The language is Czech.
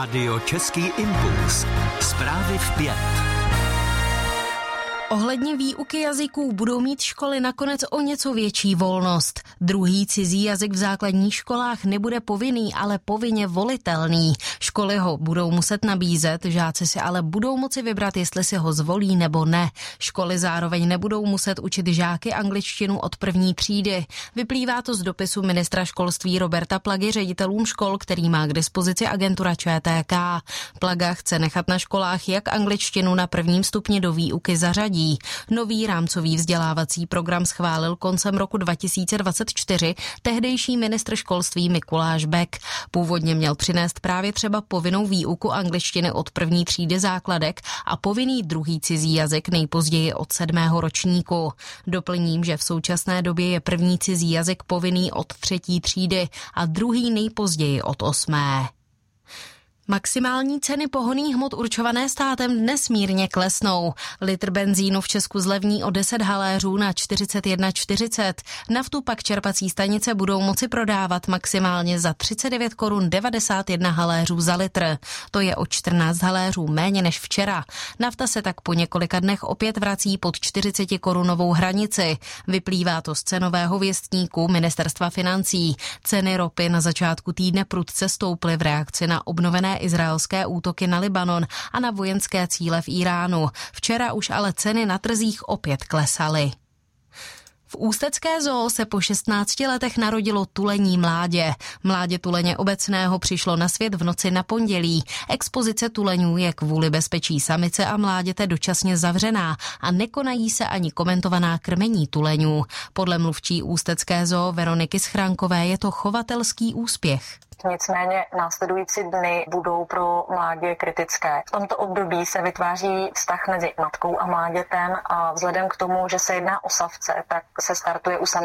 Rádio Český impuls. Zprávy v 5. Ohledně výuky jazyků budou mít školy nakonec o něco větší volnost. Druhý cizí jazyk v základních školách nebude povinný, ale povinně volitelný. Školy ho budou muset nabízet, žáci si ale budou moci vybrat, jestli si ho zvolí nebo ne. Školy zároveň nebudou muset učit žáky angličtinu od první třídy. Vyplývá to z dopisu ministra školství Roberta Plagy ředitelům škol, který má k dispozici agentura ČTK. Plaga chce nechat na školách jak angličtinu na prvním stupni do výuky zařadit. Nový rámcový vzdělávací program schválil koncem roku 2024 tehdejší ministr školství Mikuláš Bek. Původně měl přinést právě třeba povinnou výuku angličtiny od první třídy základek a povinný druhý cizí jazyk nejpozději od 7. ročníku. Doplním, že v současné době je první cizí jazyk povinný od 3. třídy a druhý nejpozději od 8. Maximální ceny pohonných hmot určované státem dnes mírně klesnou. Litr benzínu v Česku zlevní o 10 haléřů na 41,40. Naftu pak čerpací stanice budou moci prodávat maximálně za 39 korun 91 haléřů za litr. To je o 14 haléřů méně než včera. Nafta se tak po několika dnech opět vrací pod 40 korunovou hranici. Vyplývá to z cenového věstníku Ministerstva financí. Ceny ropy na začátku týdne prudce stouply v reakci na obnovené izraelské útoky na Libanon a na vojenské cíle v Iránu. Včera už ale ceny na trzích opět klesaly. V ústecké zoo se po 16 letech narodilo tulení mládě. Mládě tuleně obecného přišlo na svět v noci na pondělí. Expozice tuleňů je kvůli bezpečí samice a mláděte dočasně zavřená a nekonají se ani komentovaná krmení tuleňů. Podle mluvčí ústecké zoo Veroniky Schránkové je to chovatelský úspěch. Nicméně následující dny budou pro mládě kritické. V tomto období se vytváří vztah mezi matkou a mládětem a vzhledem k tomu, že se jedná o savce, tak se startuje u samice